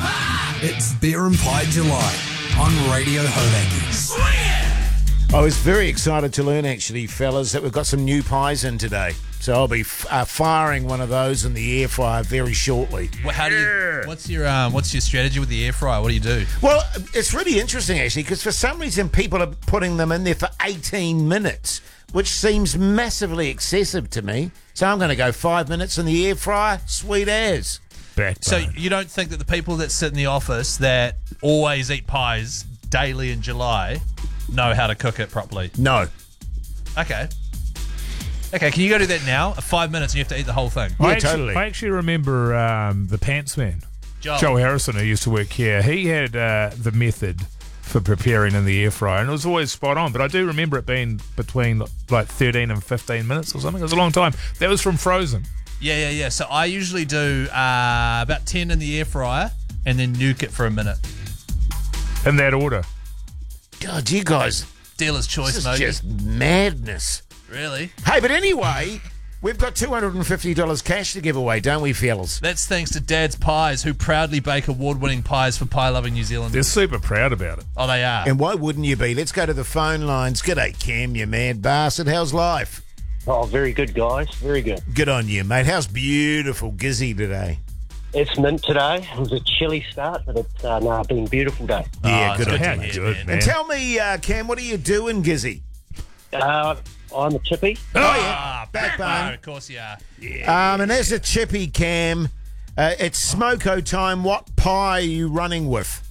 It's Beer and Pie July on Radio Hauraki. I was very excited to learn, actually, fellas, that we've got some new pies in today. So I'll be firing one of those in the air fryer very shortly. Well, how do you? What's your strategy with the air fryer? What do you do? Well, it's really interesting, actually, because for some reason people are putting them in there for 18 minutes, which seems massively excessive to me. So I'm going to go 5 minutes in the air fryer, sweet as. Backbone. So you don't think that the people that sit in the office that always eat pies daily in July know how to cook it properly? No. Okay, can you go do that now? 5 minutes and you have to eat the whole thing. Yeah, totally. I actually remember the Pants Man, Joel. Joel Harrison, who used to work here. He had the method for preparing in the air fryer, and it was always spot on. But I do remember it being between like 13 and 15 minutes or something. It was a long time. That was from Frozen. Yeah. So I usually do about 10 in the air fryer and then nuke it for a minute. In that order. God, you guys, Dealer's this choice, is Mogi. just madness. Really? Hey, but anyway, we've got $250 cash to give away, don't we, fellas? That's thanks to Dad's Pies, who proudly bake award-winning pies for pie-loving New Zealanders. They're super proud about it. Oh, they are. And why wouldn't you be? Let's go to the phone lines. G'day, Cam, you mad bastard. How's life? Oh, very good, guys. Very good. Good on you, mate. How's beautiful Gizzy today? It's mint today. It was a chilly start, but it's been a beautiful day. Yeah, Oh, good it's on good you, to mate. hear, Good, man. man. And tell me, Cam, what are you doing, Gizzy? I'm a chippy. Backbone. Of course you are. And as a chippy, Cam, it's smoko time. What pie are you running with?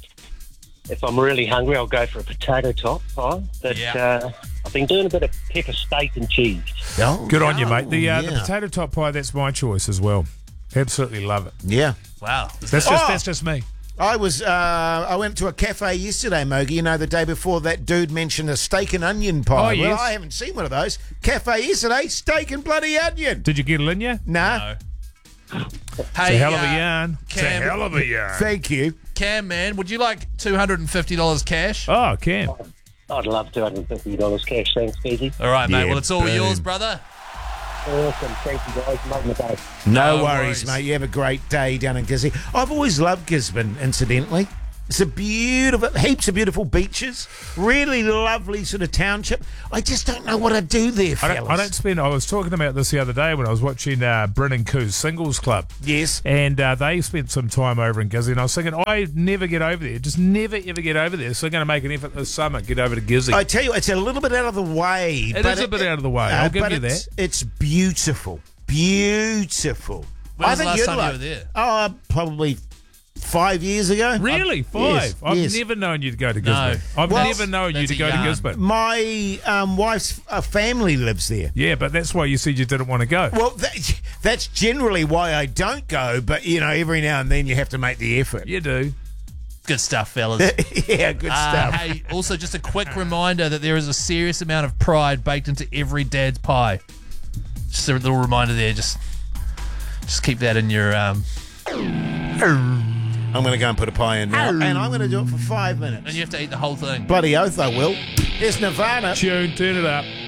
If I'm really hungry, I'll go for a potato top pie. But Yeah. I've been doing a bit of pepper steak and cheese. Oh, Good on you, mate. The yeah. potato top pie, that's my choice as well. Absolutely love it. Yeah. Wow. That's just me. I went to a cafe yesterday, Mogi. You know, the day before that dude mentioned a steak and onion pie. Oh, yes. Well, I haven't seen one of those. Cafe yesterday, steak and bloody onion. Did you get it in you? Nah. No. It's Hey, a hell of a yarn. Cam, It's a hell of a yarn. Thank you. Cam, man, would you like $250 cash? Oh, Cam. I'd love $250 cash. Thanks, Easy. All right, mate. Yeah, Well, it's all boom. yours, brother. Awesome. Thank you, guys. Love my day. No No worries, worries. mate. You have a great day down in Gizzy. I've always loved Gisborne, incidentally. It's a beautiful, heaps of beautiful beaches, really lovely sort of township. I just don't know what I'd do there, fellas. I was talking about this the other day when I was watching Bryn and Koo's Singles Club. Yes. And they spent some time over in Gizzy, and I was thinking, I never get over there. Just never, ever get over there. So I'm going to make an effort this summer, get over to Gizzy. I tell you, it's a little bit out of the way. It is a bit out of the way. I'll give but you it's, that. It's beautiful. Beautiful. When was the last you'd time you were there? Oh, probably 5 years ago. Really? 5? Yes, I've yes. never known you to go to No. Gisborne. I've Well, never known you that's to a go to yarn. Gisborne. My wife's family lives there. Yeah, but that's why you said you didn't want to go. Well, that's generally why I don't go, but, you know, every now and then you have to make the effort. You do. Good stuff, fellas. Yeah, good stuff. Hey, also just a quick reminder that there is a serious amount of pride baked into every dad's pie. Just a little reminder there. Just keep that in your. I'm going to go and put a pie in now, and I'm going to do it for 5 minutes. And you have to eat the whole thing. Bloody oath I will. Here's Nirvana. Tune, turn it up.